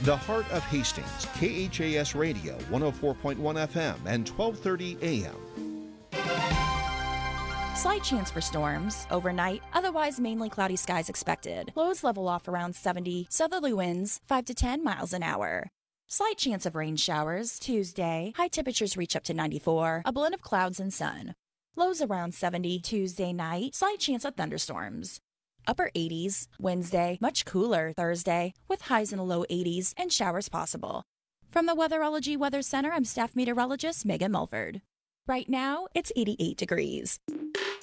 The Heart of Hastings, KHAS Radio, 104.1 FM and 1230 AM. Slight chance for storms overnight, otherwise mainly cloudy skies expected. Lows level off around 70, southerly winds 5 to 10 miles an hour. Slight chance of rain showers Tuesday, high temperatures reach up to 94, a blend of clouds and sun. Lows around 70 Tuesday night, slight chance of thunderstorms. Upper 80s Wednesday, much cooler Thursday, with highs in the low 80s and showers possible. From the Weatherology Weather Center, I'm staff meteorologist Megan Mulford. Right now, it's 88 degrees.